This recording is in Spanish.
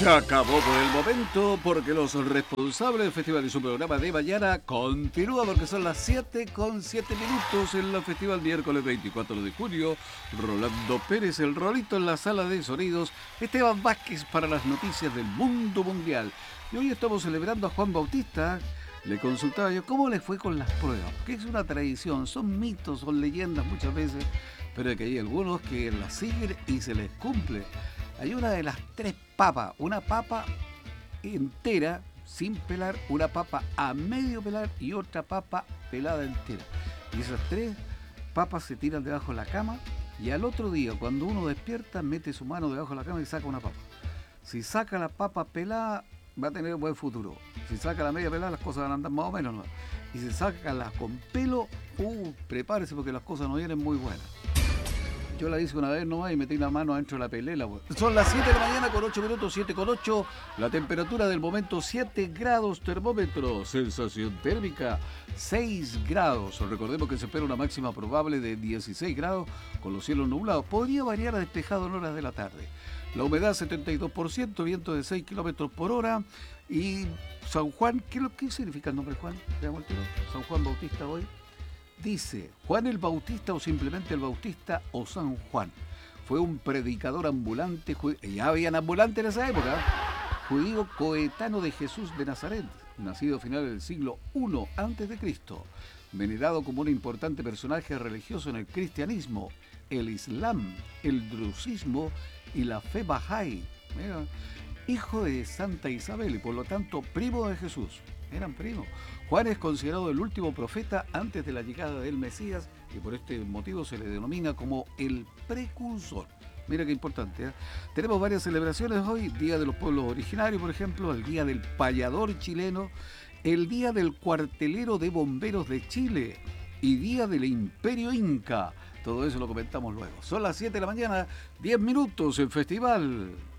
Se acabó por el momento porque los responsables del festival y su programa de mañana continúa porque son las 7:07 en el festival miércoles 24 de junio. Rolando Pérez, el Rolito en la sala de sonidos, Esteban Vázquez para las noticias del mundo mundial. Y hoy estamos celebrando a Juan Bautista. Le consultaba yo cómo le fue con las pruebas, que es una tradición, son mitos, son leyendas muchas veces, pero que hay algunos que las siguen y se les cumple. Hay una de las tres papas, una papa entera sin pelar, una papa a medio pelar y otra papa pelada entera. Y esas tres papas se tiran debajo de la cama y al otro día cuando uno despierta mete su mano debajo de la cama y saca una papa. Si saca la papa pelada va a tener un buen futuro. Si saca la media pelada las cosas van a andar más o menos, ¿no? Y si saca las con pelo, prepárese porque las cosas no vienen muy buenas. Yo la hice una vez nomás y metí la mano adentro de la pelela. Son las 7 de la mañana con 8 minutos, 7:08. La temperatura del momento 7 grados termómetro. Sensación térmica 6 grados. Recordemos que se espera una máxima probable de 16 grados con los cielos nublados. Podría variar a despejado en horas de la tarde. La humedad 72%, viento de 6 kilómetros por hora. Y San Juan, ¿qué significa el nombre Juan? Veamos el tiro. San Juan Bautista hoy. Dice, Juan el Bautista o simplemente el Bautista o San Juan. Fue un predicador ambulante, ya habían ambulantes en esa época, judío coetáneo de Jesús de Nazaret, nacido a finales del siglo I a.C., venerado como un importante personaje religioso en el cristianismo, el islam, el drucismo y la fe bahá'í. Mira, hijo de Santa Isabel y por lo tanto primo de Jesús. Eran primos. Juan es considerado el último profeta antes de la llegada del Mesías y por este motivo se le denomina como el precursor. Mira qué importante, ¿eh? Tenemos varias celebraciones hoy, Día de los Pueblos Originarios, por ejemplo, el Día del Payador chileno, el Día del Cuartelero de Bomberos de Chile y Día del Imperio Inca. Todo eso lo comentamos luego. Son las 7 de la mañana, 10 minutos en Festival.